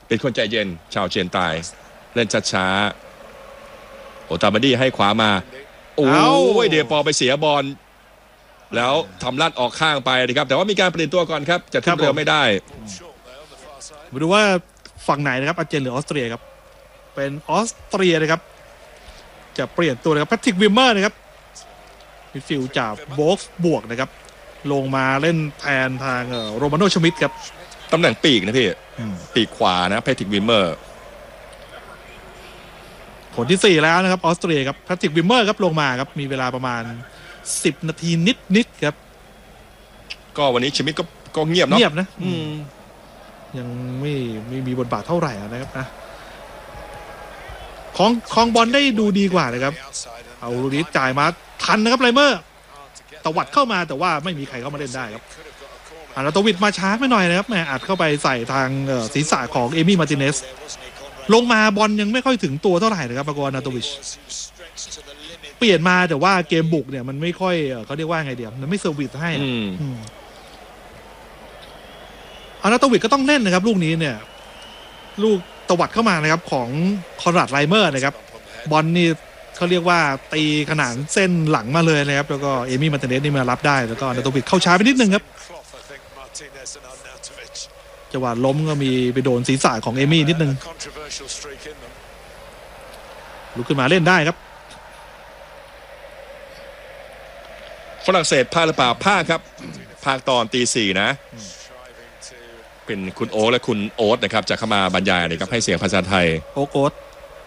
เป็นคนใจเย็นชาวเจียนใต้เล่นช้าๆโอตาบันดี้ให้ขวามาโอ้ยเดปอไปเสียบอลแล้วทำลั่นออกข้างไปนะครับแต่ว่ามีการเปลี่ยนตัวก่อนครับจะขึ้นเร็วไม่ได้มาดูว่าฝั่งไหนนะครับอาร์เจนหรือออสเตรียครับเป็นออสเตรียนะครับจะเปลี่ยนตัวนะครับแพทริกวิมเมอร์นะครับมิดฟิลด์จากโบฟบวกนะครับลงมาเล่นแทนทางโรมาโนชมิดครับตำแหน่งปีกนะพี่ปีกขวานะแพทริกวิมเมอร์ผลที่4แล้วนะครับออสเตรียครับแพทริกวิมเมอร์ครับลงมาครับมีเวลาประมาณ10 นาทีนิดครับก็วันนี้ชมิดก็เงียบเนาะเงียบนะยังไม่มีบทบาทเท่าไหร่นะครับนะของบอลได้ดูดีกว่านะครับเอาลูนี้จ่ายมาทันนะครับไลเมอร์ตวัดเข้ามาแต่ว่าไม่มีใครเข้ามาเล่นได้ครับอาราโตวิชมาช้าไปหน่อยนะครับแม่อัดเข้าไปใส่ทางศีรษะของเอมี่มาร์ติเนสลงมาบอลยังไม่ค่อยถึงตัวเท่าไหร่นะครับปากรอาราโตวิชเปลี่ยนมาแต่ว่าเกมบุกเนี่ยมันไม่ค่อยเขาเรียกว่าไงเดียวมันไม่เซอร์วิสให้อาราโตวิชก็ต้องเล่นนะครับลูกนี้เนี่ยลูกตวัดเข้ามานะครับของคอนราดไลเมอร์นะครับบอลนี่เขาเรียกว่าตีขนานเส้นหลังมาเลยนะครับแล้วก็เอมี่มาร์ติเนสนี่มารับได้แล้วก็อาราโตวิชเข้าช้าไปนิดนึงครับจังหวะล้มก็มีไปโดนศีรษะของเอมี่นิดนึงลุกขึ้นมาเล่นได้ครับฝรั่งเศสพาหรือเปล่าพาครับภาคตอนตี 4นะเป็นคุณโอ๊ตและคุณโอ๊ตนะครับจะเข้ามาบรรยายนะครับให้เสียงภาษาไทยโอ๊ต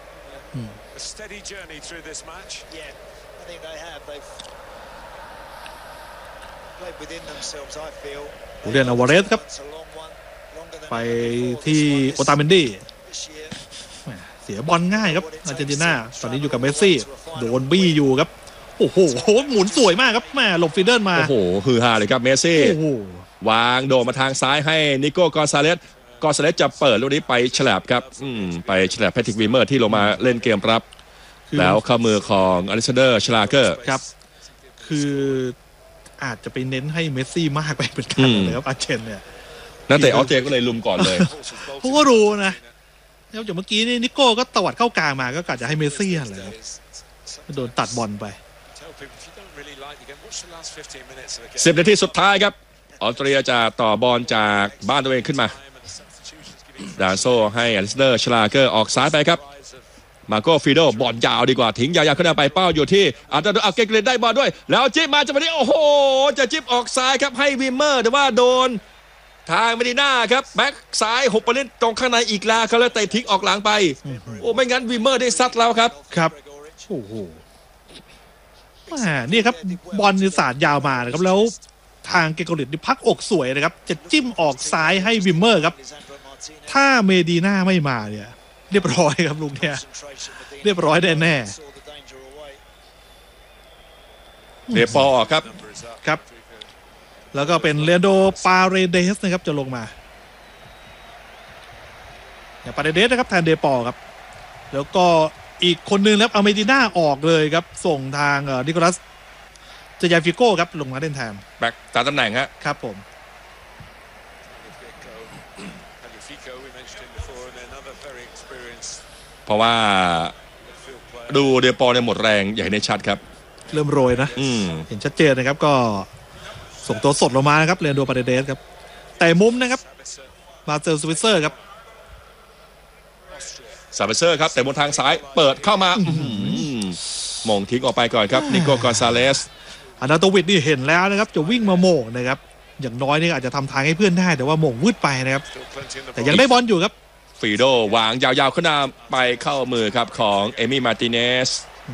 ผู้เล่นอวาเรสครับไปที่โอตาเมนดี้เสียบอลง่ายครับอาร์เจนตินาตอนนี้อยู่กับเมสซี่โดนบี้อยู่ครับโอ้โหหมุนสวยมากครับแม่หลบฟีเดิลมาโอ้โหฮือฮาเลยครับเมสซี่วางโดดมาทางซ้ายให้นิโก้กอนซาเลสจะเปิดลูกนี้ไปฉลับครับไปฉลับแพทริกวีเมอร์ที่ลงมาเล่นเกมรับแล้วเข้ามือของอเล็กซานเดอร์ชลาเกอร์ครับคืออาจจะไปเน้นให้เมสซี่มากไปเป็นกันเลยครับอาร์เจนเนี่ยนักเตะออสเตรียก็เลยลุมก่อนเลยเขาก็รู้นะแล้วจากเมื่อกี้นี่นิโก้ก็ตวัดเข้ากลางมาก็กะจะให้เมสซี่อะไรครับโดนตัดบอลไป 10 นาทีสุดท้ายครับออสเตรียจะต่อบอลจากบ้านตัวเองขึ้นมาดาโซให้อเล็กซานเดอร์ชลาเกอร์ออกซ้ายไปครับมาโก้ฟิโดบอลยาวดีกว่าทิ้งยาวๆขึ้นไปเป้าอยู่ที่อาร์เตอร์เกเกรได้บอลด้วยแล้วจิ๊บมาจะมาที่โอ้โหจะจิ๊บออกซ้ายครับให้วิมเมอร์แต่ว่าโดนทางเมดิน่าครับแบ็คซ้ายหกไปเล่นตรงข้างในอีกแล้วเขาเลยเตะทิ้งออกหลังไปโอ้ไม่งั้นวิมเมอร์ได้ซัดแล้วครับโอ้โหนี่ครับบอลนิสานยาวมานะครับแล้วทางเกโกริตนี่พักอกสวยนะครับจะจิ้มออกซ้ายให้วิมเมอร์ครับถ้าเมดีน่าไม่มาเนี่ยเรียบร้อยครับลุงเนี่ยเรียบร้อยแน่เดปอครับแล้วก็เป็นเลโดปาเรเดสนะครับจะลงมาปาเรเดสนะครับแทนเดปอครับแล้วก็อีกคนนึงครับเอาเมดิน่าออกเลยครับส่งทางนิโคลัสเจยาฟิโก้ครับลงมาเล่นแทนแบ็คตามตำแหน่งครับผมเพราะว่าดูเดปอในหมดแรงใหญ่ในชัดครับเริ่มโรยนะเห็นชัดเจนนะครับก็ส่งตัวสดลงมานะครับเลนโดปาเรเดสครับแต่มุมนะครับมาเซลสวิเซอร์ครับซาเบเซอร์ครับแต่บนทางซ้ายเปิดเข้ามามงทิ้งออกไปก่อนครับนิโก้กอนซาเลสอานาโตวิชนี่เห็นแล้วนะครับจะวิ่งมาโมงนะครับอย่างน้อยนี่อาจจะทำทางให้เพื่อนได้แต่ว่าโมงวืดไปนะครับแต่ยังได้บอลอยู่ครับฟีโดวางยาวๆขึ้นมาไปเข้ามือครับของเอมี่มาร์ติเนส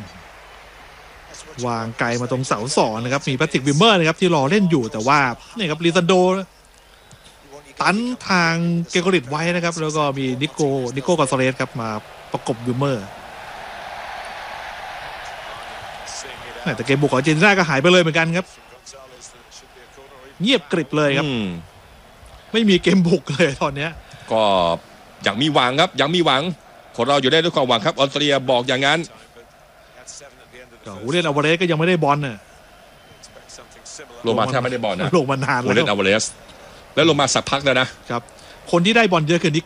วางไกลมาตรงเสาสองนะครับมีแพทริกวิมเมอร์นะครับที่รอเล่นอยู่แต่ว่านี่ครับลิซันโดตันทางเกโกริตไว้นะครับแล้วก็มีนิโก้กอนซาเลสครับมาประกบวิมเมอร์แต่เกมบุกของอาร์เจนตินาก็หายไปเลยเหมือนกันครับเงียบกริบเลยครับไม่มีเกมบุกเลยตอนนี้ก็ยังมีหวังครับยังมีหวังคนเราอยู่ได้ด้วยความหวังครับออสเตรียบอกอย่างนั้นผู้เล่นอวาเรสก็ยังไม่ได้บอลน่ะลงมาแทบไม่ได้บอลนะลงมานานแล้วผู้เล่นอวาเรสแล้วลงมาสักพักแล้วนะครับคนที่ได้บอลเยอะคือนิ